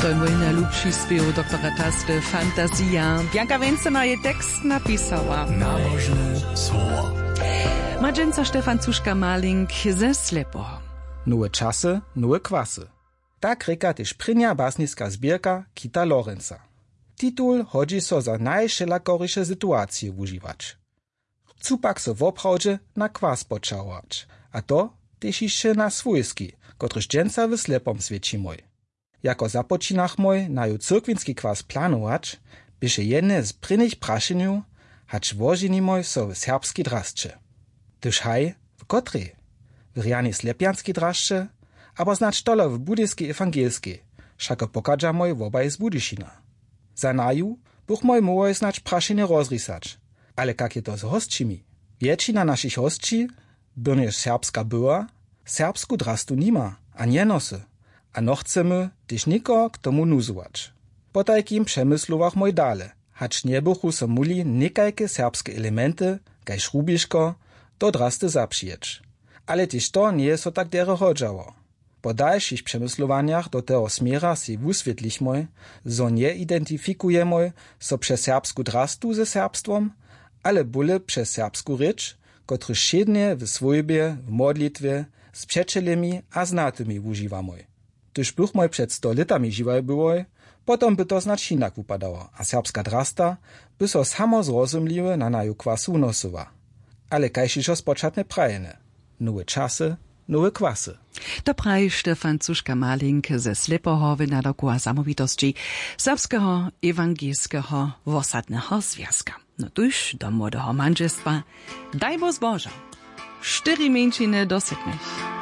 To je mój najlepszy śpiew doktora Tasty Fantazja. Bianka Więcena je tekst napisała. Nabożne słowo. Madżęca Stefan Cuszka-Maling ze Slepoho. Nowe czasy, nowe kwasy. Tak reka też prynia basnicka zbierka Kita Lorenza. Titul hodzi so za najszelakorysze sytuacje używać. Chcą pak so w oprawdzie na kwas poczałać, a to też jeszcze na swójski, kotryż dżęca w Slepom świeci mój. Jako započinach mój na ju cyrkwinski kwas planować, bysze jedne z prynych praszeniu, hacz wożeni mój so w serbski draszcze. Tyż haj, w kotrej? W rianie slepianski draszcze, abo znacz tole w budyjskiej ewangelskiej, szako pokadża mój w obaj z Budyšina. Za naju buch mój mój znacz praszenie rozrysać, ale jak je to z hostčimi? Wiecina naszych hostči, byrnież serbska była, serbsku drastu nima, a nie nosy. A no chcemy też niko k tomu nuzować. Po takim przemysłowach mój dale, hacz nie buchu so muli nikajke serbskie elementy, kaj szrubiszko, do drasty zapřijeć. Ale też to nie jest so tak dere hodżało. Po dalszych przemysłowaniach do tego smiera si wuswietlichmoj, zo nie identyfikujemoj so przez serbsku drastu ze serbstwom, ale bóle przez serbsku rycz, kotry šednie w swojbie, w modlitwie, z przeczelemi a znatymi używamoj. Tyż bych mój przed 100 latami živaj byłoj, potom by to znać inak upadało, a serbska drasta by so samo zrozumliwe na naju kwasu nosowa. Ale kajšišo spočatne prajene. Nowe czasy, nowe kwasy. To praje Stefan Cuszka-Maling ze Slepoho w nadoku a samowitości Serbskiego Ewangelskiego Wosadnego Związka. No tuż do młodego mężestwa daj bo zboża. 4 mięciny do 7.